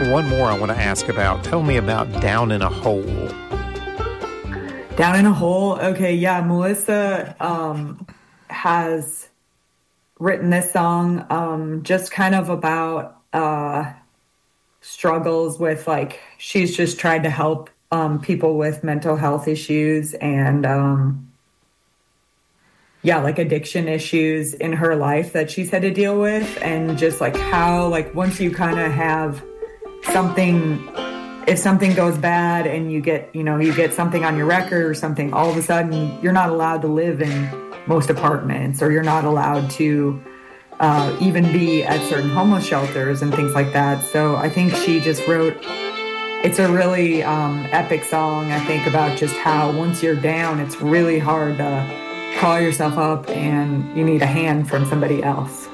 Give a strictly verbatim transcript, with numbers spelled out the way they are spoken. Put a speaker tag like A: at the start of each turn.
A: one more I want to ask about. Tell me about Down in a Hole.
B: Down in a Hole. Okay, yeah, Melissa um, has written this song um, just kind of about uh, struggles with, like, she's just tried to help um, people with mental health issues and, um, yeah, like addiction issues in her life that she's had to deal with. And just like how, like, once you kind of have something, if something goes bad and you get, you know, you get something on your record or something, all of a sudden you're not allowed to live in most apartments, or you're not allowed to uh, even be at certain homeless shelters and things like that. So I think she just wrote, it's a really um, epic song, I think, about just how once you're down, it's really hard to call yourself up and you need a hand from somebody else.